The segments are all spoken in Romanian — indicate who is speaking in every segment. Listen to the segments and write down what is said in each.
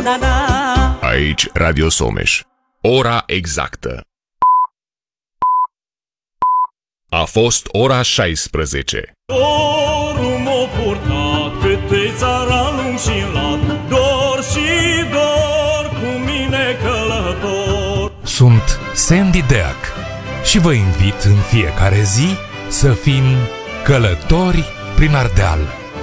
Speaker 1: da, da.
Speaker 2: Aici Radio Someș. Ora exactă. A fost ora 16.
Speaker 3: Dorul m-a purtat câte țara lung și lat, dor și dor cu mine călător.
Speaker 4: Sunt Sandy Deac și vă invit în fiecare zi să fim călători prin Ardeal.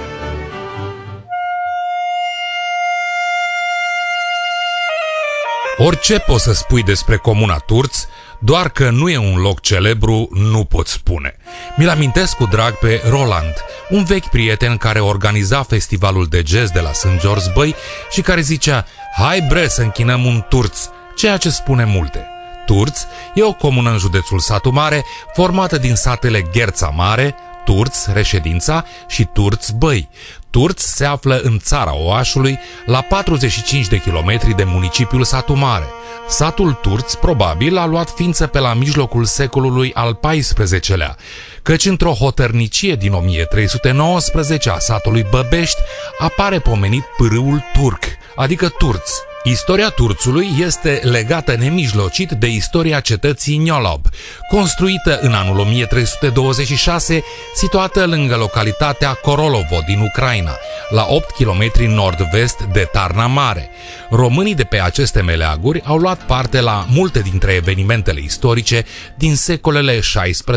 Speaker 4: Orice poți să spui despre Comuna Turți, doar că nu e un loc celebru, nu poți spune. Mi-l amintesc cu drag pe Roland, un vechi prieten care organiza festivalul de jazz de la St. George Băi și care zicea: hai bre să închinăm un Turți, ceea ce spune multe. Turți e o comună în județul Satu Mare, formată din satele Gherța Mare, Turți, reședința, și Turți Băi. Turți se află în țara Oașului, la 45 de kilometri de municipiul Satu Mare. Satul Turți probabil a luat ființă pe la mijlocul secolului al XIV-lea, căci într-o hotărnicie din 1319 a satului Băbești apare pomenit pârâul turc, adică Turți. Istoria Turțului este legată nemijlocit de istoria cetății Niolob, construită în anul 1326, situată lângă localitatea Korolovo din Ucraina, la 8 km nord-vest de Tarna Mare. Românii de pe aceste meleaguri au luat parte la multe dintre evenimentele istorice din secolele 16-19.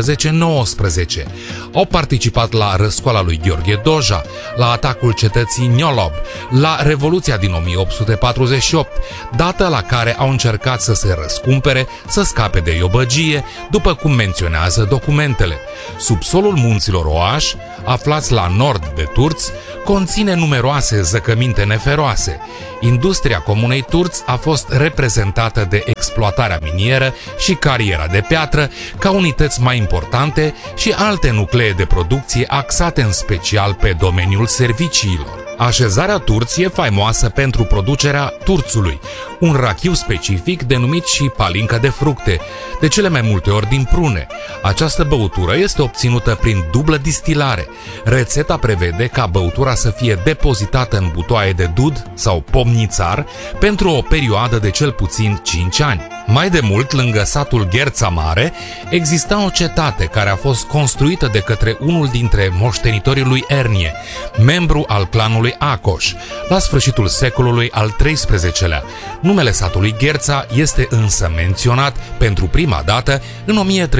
Speaker 4: Au participat la răscoala lui Gheorghe Doja, la atacul cetății Niolob, la Revoluția din 1848, dată la care au încercat să se răscumpere, să scape de iobăgie, după cum menționează documentele. Subsolul munților Oaș, aflați la nord de Turți, conține numeroase zăcăminte neferoase. Industria Comunei Turți a fost reprezentată de exploatarea minieră și cariera de piatră ca unități mai importante și alte nuclee de producție axate în special pe domeniul serviciilor. Așezarea Turți e faimoasă pentru producerea turțului, un rachiu specific denumit și palincă de fructe, de cele mai multe ori din prune. Această băutură este obținută prin dublă distilare. Rețeta prevede ca băutura să fie depozitată în butoaie de dud sau pomnițar pentru o perioadă de cel puțin 5 ani. Mai de mult, lângă satul Gherța Mare, exista o cetate care a fost construită de către unul dintre moștenitorii lui Ernie, membru al clanului Acoș, la sfârșitul secolului al XIII-lea. Numele satului Gherța este însă menționat pentru prima dată în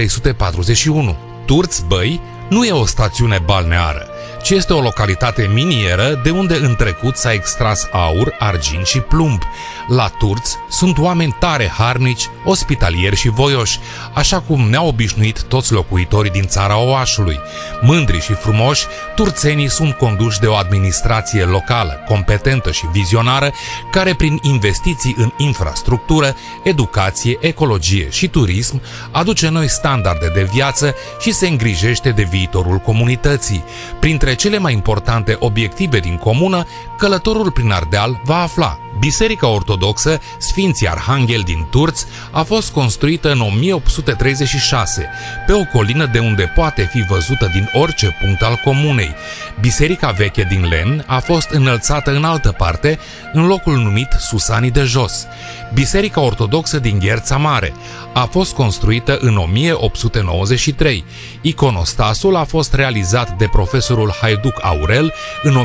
Speaker 4: 1341. Turți Băi nu e o stațiune balneară, ci este o localitate minieră de unde în trecut s-a extras aur, argint și plumb. La Turți sunt oameni tare harnici, ospitalieri și voioși, așa cum ne-au obișnuit toți locuitorii din țara Oașului. Mândri și frumoși, turțenii sunt conduși de o administrație locală, competentă și vizionară, care prin investiții în infrastructură, educație, ecologie și turism aduce noi standarde de viață și se îngrijește de viitorul comunității. Printre cele mai importante obiective din comună, călătorul prin Ardeal va afla: Biserica Ortodoxă Sfinții Arhanghel din Turți a fost construită în 1836, pe o colină de unde poate fi văzută din orice punct al comunei. Biserica veche din lemn a fost înălțată în altă parte, în locul numit Susanii de Jos. Biserica Ortodoxă din Gherța Mare a fost construită în 1893. Iconostasul a fost realizat de profesorul Haiduc Aurel în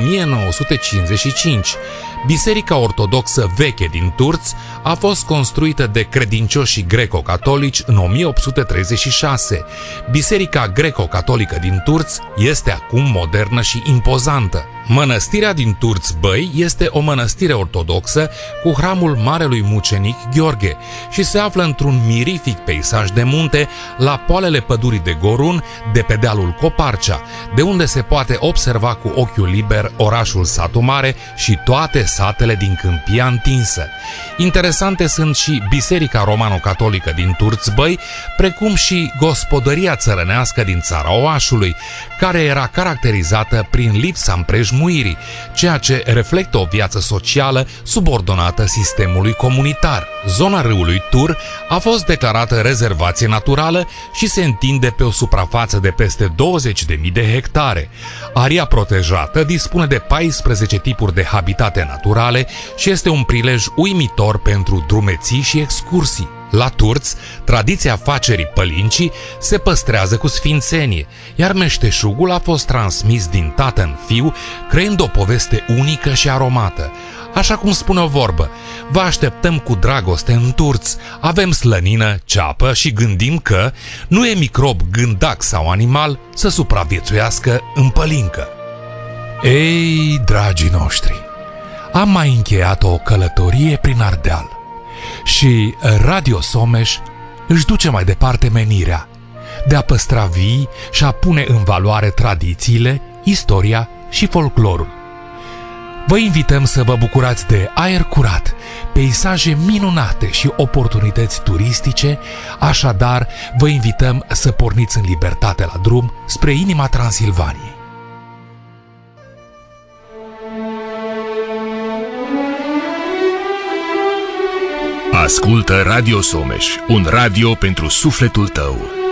Speaker 4: 1955. Biserica Ortodoxă veche din Turți a fost construită de credincioșii greco-catolici în 1836. Biserica greco-catolică din Turți este acum modernă și impozantă. Mănăstirea din Turți Băi este o mănăstire ortodoxă cu hramul Marelui Mucenic Gheorghe și se află într-un mirific peisaj de munte la poalele pădurii de Gorun, de pe dealul Coparcea, de unde se poate observa cu ochiul liber orașul Satu Mare și toate satele din câmpia întinsă. Interesante sunt și Biserica Romano-Catolică din Turți Băi, precum și gospodăria țărănească din țara Oașului, care era caracterizată prin lipsa împrejmuirii leșmuirii, ceea ce reflectă o viață socială subordonată sistemului comunitar. Zona râului Tur a fost declarată rezervație naturală și se întinde pe o suprafață de peste 20.000 de hectare. Aria protejată dispune de 14 tipuri de habitate naturale și este un prilej uimitor pentru drumeții și excursii. La Turți, tradiția facerii pălincii se păstrează cu sfințenie, iar meșteșugul a fost transmis din tată în fiu, creând o poveste unică și aromată. Așa cum spune o vorbă, vă așteptăm cu dragoste în Turți, avem slănină, ceapă și gândim că nu e microb, gândac sau animal să supraviețuiască în pălincă. Ei, dragii noștri, am mai încheiat o călătorie prin Ardeal și Radio Someș își duce mai departe menirea de a păstra vii și a pune în valoare tradițiile, istoria și folclorul. Vă invităm să vă bucurați de aer curat, peisaje minunate și oportunități turistice, așadar vă invităm să porniți în libertate la drum spre inima Transilvaniei.
Speaker 2: Ascultă Radio Someș, un radio pentru sufletul tău.